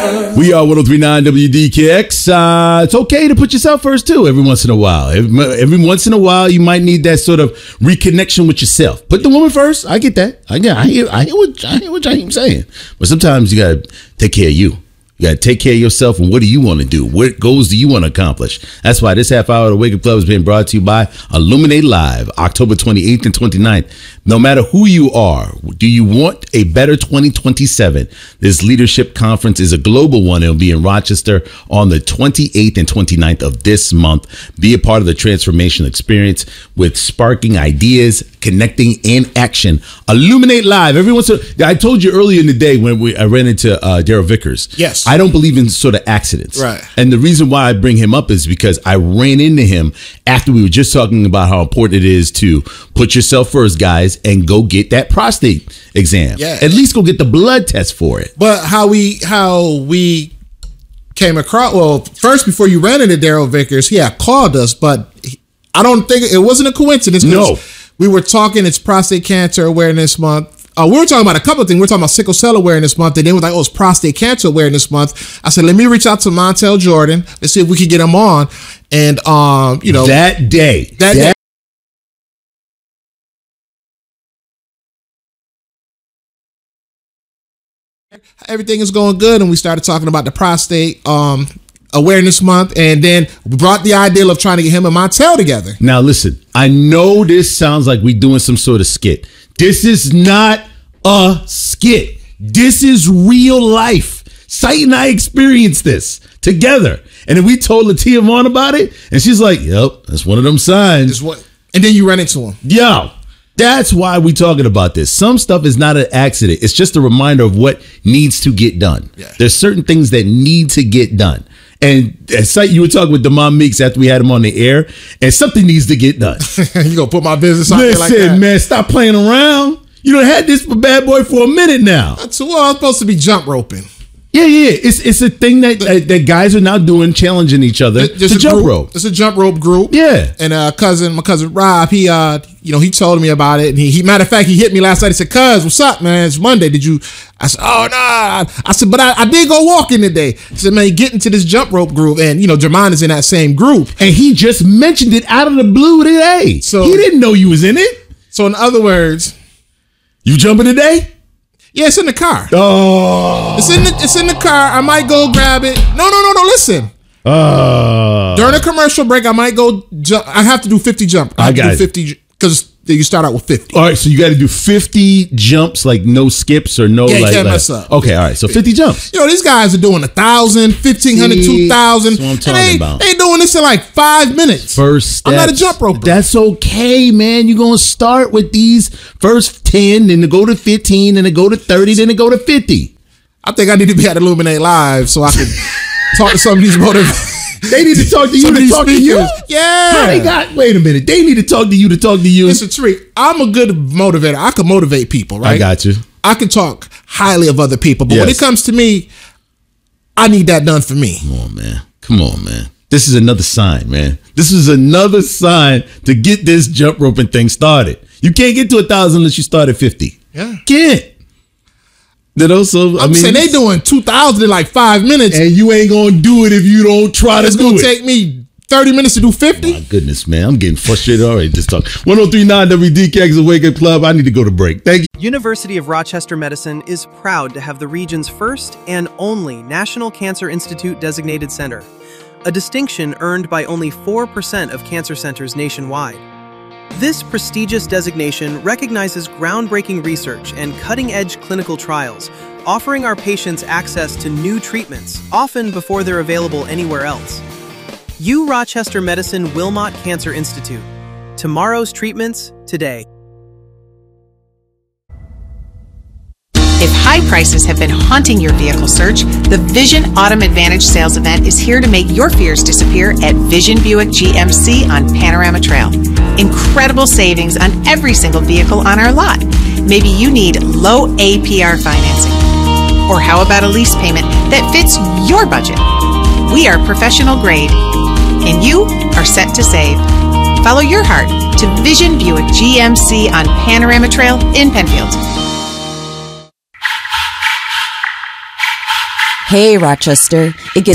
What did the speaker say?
We are 103.9 WDKX. It's okay to put yourself first, too, every once in a while. Every once in a while, you might need that sort of reconnection with yourself. Put the woman first. I get that. I hear what I'm saying. But sometimes you got to take care of you. You got to take care of yourself, and what do you want to do? What goals do you want to accomplish? That's why this half hour of the Wake Up Club is being brought to you by Illuminate Live, October 28th and 29th. No matter who you are, do you want a better 2027? This leadership conference is a global one. It'll be in Rochester on the 28th and 29th of this month. Be a part of the transformational experience with sparking ideas, connecting, and action. Illuminate Live. I told you earlier in the day when I ran into Daryl Vickers. Yes. I don't believe in sort of accidents. Right. And the reason why I bring him up is because I ran into him after we were just talking about how important it is to put yourself first, guys, and go get that prostate exam. Yeah. At least go get the blood test for it. But how we came across, well, first before you ran into Daryl Vickers, he had called us, but I don't think it wasn't a coincidence. No. We were talking, it's Prostate Cancer Awareness Month. We were talking about a couple of things. We were talking about Sickle Cell Awareness Month, and then we're like, it's Prostate Cancer Awareness Month. I said, let me reach out to Montel Jordan. Let's see if we could get him on. And, that day. Everything is going good, and we started talking about the Prostate Awareness Month, and then we brought the idea of trying to get him and Montel together. Now, listen, I know this sounds like we're doing some sort of skit. This is not a skit. This is real life. Sight and I experienced this together. And then we told Latia Vaughn about it, and she's like, yep, that's one of them signs. And then you run into him. Yo, that's why we talking about this. Some stuff is not an accident. It's just a reminder of what needs to get done. Yeah. There's certain things that need to get done. And at Sight, you were talking with Damon Meeks after we had him on the air, and something needs to get done. You gonna put my business out there like that? Listen, man, stop playing around. You done had this for Bad Boy for a minute now. I'm supposed to be jump roping. Yeah. It's a thing that guys are now doing, challenging each other to jump rope. It's a jump rope group. Yeah. And my cousin Rob, he told me about it, and he matter of fact, he hit me last night. He said, "Cuz, what's up, man? It's Monday. Did you?" I said, "Oh nah." I said, "But I did go walking today." He said, "Man, get into this jump rope group," and Jermaine is in that same group, and he just mentioned it out of the blue today. So he didn't know you was in it. So in other words, you jumping today? Yeah, it's in the car. Oh, it's in the car. I might go grab it. No. Listen. During a commercial break, I might go jump. I have to do 50 jump. I got to do 50 because you start out with 50. All right, so you got to do 50 jumps, like no skips or no. Yeah, you can't mess up. Okay, all right, so 50 jumps. These guys are doing 1,000, 1,500, 2,000. That's what I'm talking about. They doing this in like 5 minutes. First steps. I'm not a jump roper. That's okay, man. You're gonna start with these first 10, then to go to 15, then to go to 30, then to go to 50. I think I need to be at Illuminate Live so I can talk to some of these motivators. They need to talk to you to talk to you? Yeah. Wait a minute. They need to talk to you to talk to you. Listen, Tariq, I'm a good motivator. I can motivate people, right? I got you. I can talk highly of other people. But when it comes to me, I need that done for me. Come on, man. This is another sign, man. This is another sign to get this jump roping thing started. You can't get to 1,000 unless you start at 50. Yeah. Can't. I'm saying they doing 2,000 in like 5 minutes. And you ain't going to do it if you don't try to do it. It's going to take me 30 minutes to do 50. My goodness, man. I'm getting frustrated already just talking. 103.9 WDKX is a Wake Up Club. I need to go to break. Thank you. University of Rochester Medicine is proud to have the region's first and only National Cancer Institute designated center, a distinction earned by only 4% of cancer centers nationwide. This prestigious designation recognizes groundbreaking research and cutting-edge clinical trials, offering our patients access to new treatments, often before they're available anywhere else. U Rochester Medicine Wilmot Cancer Institute. Tomorrow's treatments, today. If high prices have been haunting your vehicle search, the Vision Autumn Advantage sales event is here to make your fears disappear at Vision Buick GMC on Panorama Trail. Incredible savings on every single vehicle on our lot. Maybe you need low APR financing. Or how about a lease payment that fits your budget? We are professional grade, and you are set to save. Follow your heart to Vision Buick GMC on Panorama Trail in Penfield. Hey, Rochester. It gets